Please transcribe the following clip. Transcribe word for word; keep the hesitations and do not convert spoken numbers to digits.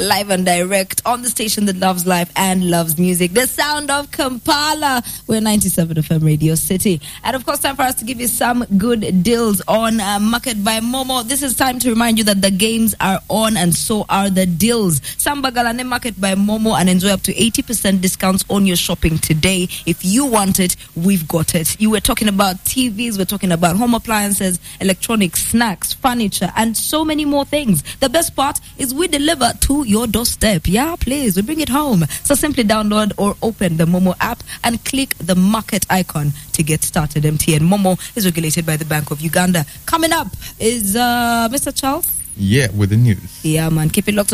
live and direct on the station that loves life and loves music. The sound of Kampala. We're ninety-seven F M Radio City. And of course, time for us to give you some good deals on uh, Market by Momo. This is time to remind you that the games are on and so are the deals. Sambagalane Market by Momo and enjoy up to eighty percent discounts on your shopping today. If you want it, we've got it. You were talking about T Vs, we're talking about home appliances, electronics, snacks, furniture, and so many more things. The best part is we deliver to your doorstep. Yeah, please, we bring it home. So simply download or open the Momo app and click the market icon to get started. M T N Momo is regulated by the Bank of Uganda. Coming up is uh, Mister Charles. Yeah, with the news. Yeah, man. Keep it locked.